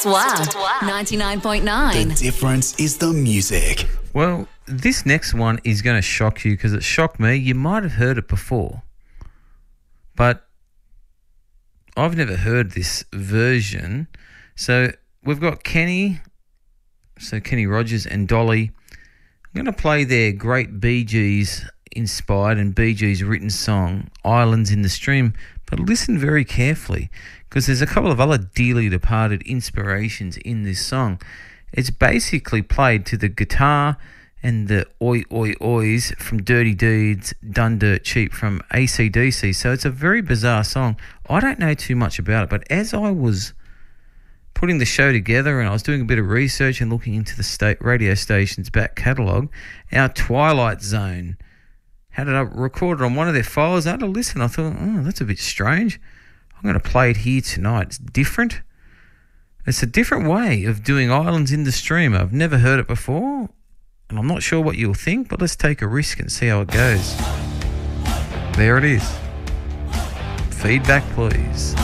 SWA 99.9. The difference is the music. Well, this next one is going to shock you because it shocked me. You might have heard it before, but I've never heard this version. So we've got Kenny Rogers and Dolly. I'm going to play their great Bee Gees inspired and Bee Gees written song, Islands in the Stream. But listen very carefully because there's a couple of other dearly departed inspirations in this song. It's basically played to the guitar and the oi oi ois from Dirty Deeds, Done Dirt Cheap from AC/DC. So it's a very bizarre song. I don't know too much about it, but as I was putting the show together and I was doing a bit of research and looking into the radio station's back catalogue, our Twilight Zone had it up, recorded on one of their files. I had to listen. I thought, that's a bit strange. I'm going to play it here tonight. It's different. It's a different way of doing Islands in the Stream. I've never heard it before, and I'm not sure what you'll think, but let's take a risk and see how it goes. There it is. Feedback, please.